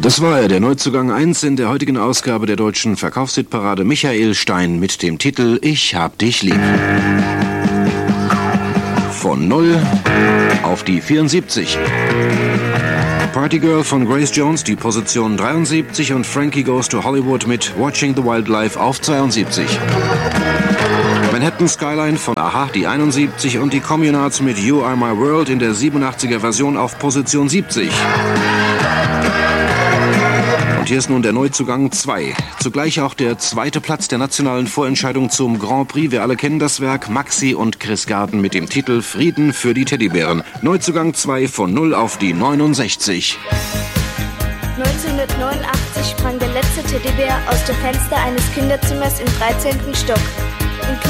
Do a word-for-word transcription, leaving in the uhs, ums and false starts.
Das war er, der Neuzugang eins in der heutigen Ausgabe der deutschen Verkaufshitparade, Michael Stein mit dem Titel Ich hab dich lieb. Von null auf die vierundsiebzig. Party Girl von Grace Jones, die Position dreiundsiebzig, und Frankie Goes to Hollywood mit Watching the Wildlife auf zweiundsiebzig. Manhattan Skyline von Aha, die einundsiebzig, und die Communards mit You Are My World in der siebenundachtziger Version auf Position siebzig. Und hier ist nun der Neuzugang zwei. Zugleich auch der zweite Platz der nationalen Vorentscheidung zum Grand Prix. Wir alle kennen das Werk. Maxi und Chris Garten mit dem Titel Frieden für die Teddybären. Neuzugang zwei von null auf die neunundsechzig. neunzehnhundertneunundachtzig sprang der letzte Teddybär aus dem Fenster eines Kinderzimmers im dreizehnten Stock.